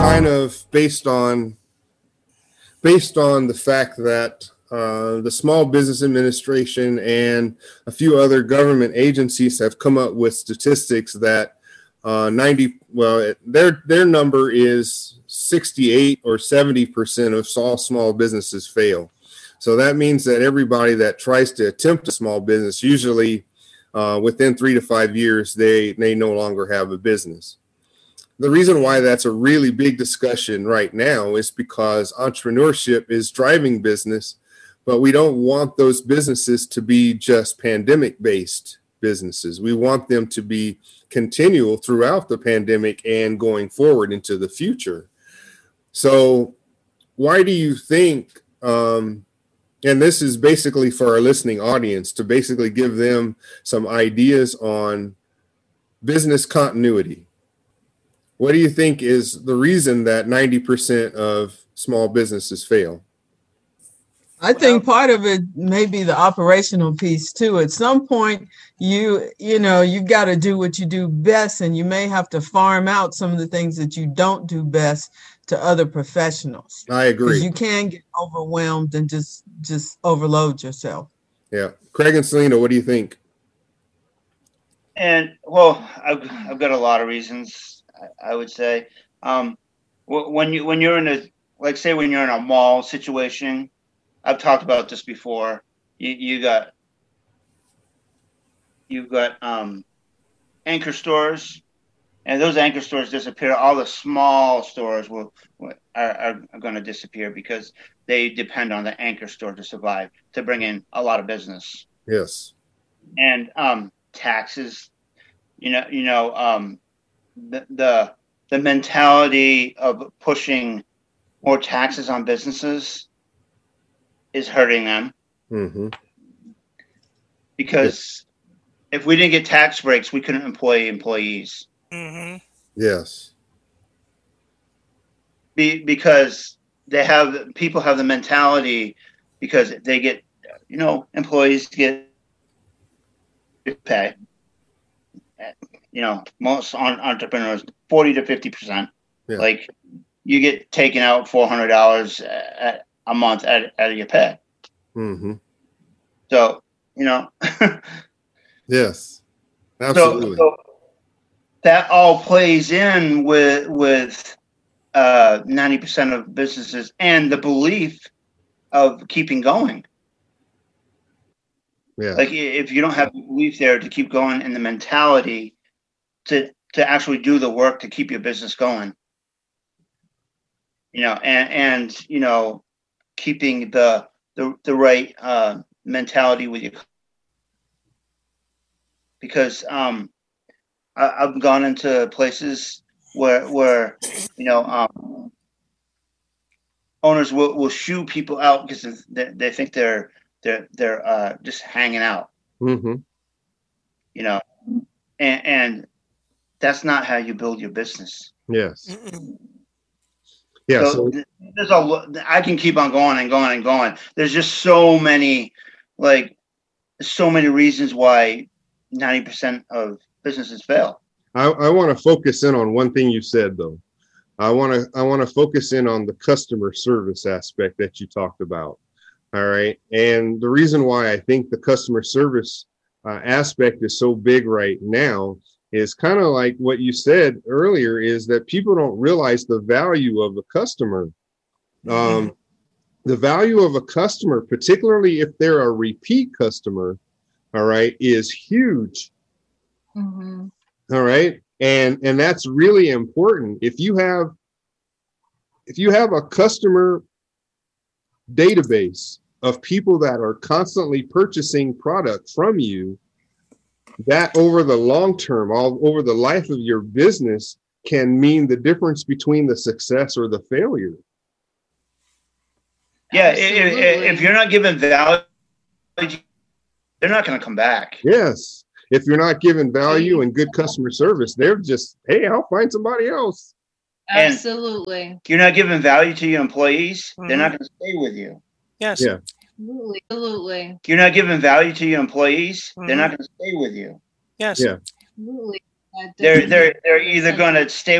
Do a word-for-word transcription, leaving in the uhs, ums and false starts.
kind of based on based on the fact that uh, the Small Business Administration and a few other government agencies have come up with statistics that uh, ninety well their their number is sixty-eight or seventy percent of all small businesses fail. So that means that everybody that tries to attempt a small business, usually uh, within three to five years, they, they no longer have a business. The reason why that's a really big discussion right now is because entrepreneurship is driving business, but we don't want those businesses to be just pandemic-based businesses. We want them to be continual throughout the pandemic and going forward into the future. So why do you think, um, and this is basically for our listening audience, to basically give them some ideas on business continuity. What do you think is the reason that ninety percent of small businesses fail? I think part of it may be the operational piece too. At some point, you you know, you got to do what you do best, and you may have to farm out some of the things that you don't do best to other professionals. I agree. You can get overwhelmed and just just overload yourself. Yeah. Craig and Selena, what do you think? And well, I've, I've got a lot of reasons, I, I would say. Um, when you when you're in a, like say when you're in a mall situation, I've talked about this before. You you got you've got um, anchor stores, and those anchor stores disappear. All the small stores will are, are, are going to disappear because they depend on the anchor store to survive, to bring in a lot of business. Yes. And um, taxes, you know, you know, um, the, the the mentality of pushing more taxes on businesses is hurting them. Mm-hmm. Because yes. if we didn't get tax breaks, we couldn't employ employees. Mm-hmm. Yes. Be, because they have people have the mentality because they get, you know, employees get pay. You know, most entrepreneurs forty to fifty percent. Yeah. Like you get taken out four hundred dollars a month out, out of your pay. Mm-hmm. So you know. Yes. Absolutely. So, so that all plays in with with uh, ninety percent of businesses and the belief of keeping going. Yeah. Like if you don't have the belief there to keep going and the mentality to to actually do the work to keep your business going, you know, and and you know, keeping the the the right uh, mentality with you, because um, I, I've gone into places where where you know um, owners will, will shoo people out because they, they think they're they're they're uh, just hanging out. Mm-hmm. You know, and, and that's not how you build your business. Yes. Yeah. So, So, there's a, I can keep on going and going and going. There's just so many, like, so many reasons why ninety percent of businesses fail. I, I want to focus in on one thing you said, though. I want to I want to focus in on the customer service aspect that you talked about. All right. And the reason why I think the customer service uh, aspect is so big right now is kind of like what you said earlier, is that people don't realize the value of a customer. Um, the value of a customer, particularly if they're a repeat customer, all right, is huge. Mm-hmm. All right. And and that's really important. If you have if you have a customer database of people that are constantly purchasing product from you, that over the long term, all over the life of your business, can mean the difference between the success or the failure. Yeah, if, if you're not giving value, they're not going to come back. Yes. If you're not giving value and good customer service, they're just, hey, I'll find somebody else. Absolutely. And you're not giving value to your employees, Mm-hmm. they're not going to stay with you. Yes. Yeah. Absolutely. Absolutely. You're not giving value to your employees, Mm-hmm. they're not going to stay with you. Yes. Yeah. Absolutely. They're they're they're either going to stay